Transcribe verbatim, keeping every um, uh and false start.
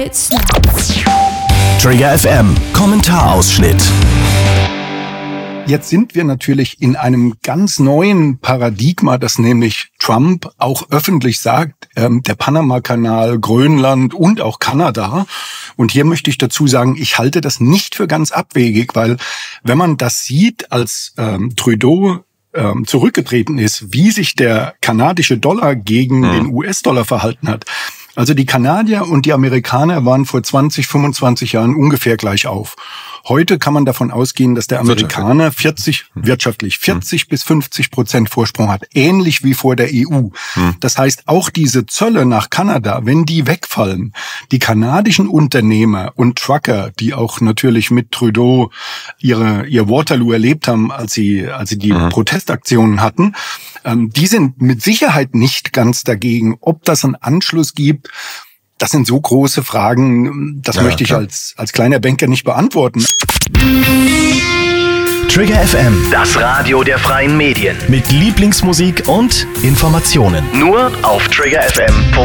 Trigger F M, Kommentarausschnitt. Jetzt sind wir natürlich in einem ganz neuen Paradigma, das nämlich Trump auch öffentlich sagt, ähm, der Panama-Kanal, Grönland und auch Kanada. Und hier möchte ich dazu sagen, ich halte das nicht für ganz abwegig, weil wenn man das sieht, als ähm, Trudeau ähm, zurückgetreten ist, wie sich der kanadische Dollar gegen mhm. den U S-Dollar verhalten hat. Also die Kanadier und die Amerikaner waren vor zwanzig, fünfundzwanzig Jahren ungefähr gleich auf. Heute kann man davon ausgehen, dass der Amerikaner vierzig, wirtschaftlich vierzig bis fünfzig Prozent Vorsprung hat, ähnlich wie vor der E U. Das heißt, auch diese Zölle nach Kanada, wenn die wegfallen, die kanadischen Unternehmer und Trucker, die auch natürlich mit Trudeau ihre, ihr Waterloo erlebt haben, als sie, als sie die mhm. Protestaktionen hatten, ähm, die sind mit Sicherheit nicht ganz dagegen. Ob das einen Anschluss gibt, das sind so große Fragen, das ja, möchte ich als, als kleiner Banker nicht beantworten. Trigger F M, das Radio der freien Medien. Mit Lieblingsmusik und Informationen. Nur auf Trigger F M.